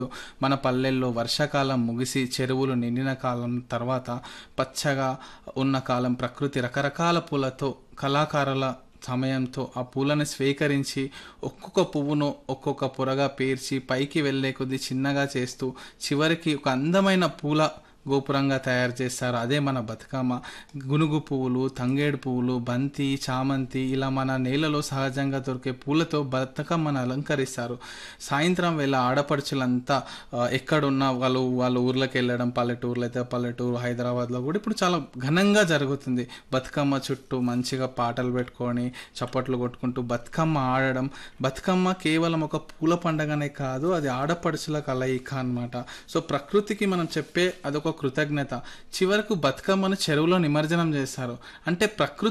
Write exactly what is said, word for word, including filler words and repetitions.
మన పల్లెల్లో వర్షాకాలం ముగిసి చెరువులు నిండిన కాలం తర్వాత పచ్చగా ఉన్న కాలం ప్రకృతి రకరకాల పూలతో కళాకారుల సమయంతో ఆ పూలను స్వీకరించి ఒక్కొక్క పువ్వును ఒక్కొక్క పొరగా పేర్చి పైకి వెళ్ళే కొద్దీ చిన్నగా చేస్తూ చివరికి ఒక అందమైన పూల గోపురంగా తయారు చేస్తారు. అదే మన బతుకమ్మ. గునుగు పువ్వులు, తంగేడు పువ్వులు, బంతి, చామంతి ఇలా మన నేలలో సహజంగా దొరికే పూలతో బతుకమ్మను అలంకరిస్తారు. సాయంత్రం వేళ ఆడపడుచులంతా ఆ, ఎక్కడున్నా వాళ్ళు వాళ్ళ ఊర్లోకి వెళ్ళడం, పల్లెటూర్లు అయితే పల్లెటూరు, హైదరాబాద్లో కూడా ఇప్పుడు చాలా ఘనంగా జరుగుతుంది. బతుకమ్మ చుట్టూ మంచిగా పాటలు పెట్టుకొని చప్పట్లు కొట్టుకుంటూ బతుకమ్మ ఆడడం. బతుకమ్మ కేవలం ఒక పూల పండగనే కాదు, అది ఆడపడుచుల కలయిక అన్నమాట. సో ప్రకృతికి మనం చెప్పే అదొక కృతజ్ఞత. చివరకు బతుకమ్మను చెరువులో నిమజ్జనం చేస్తారు. అంటే ప్రకృతి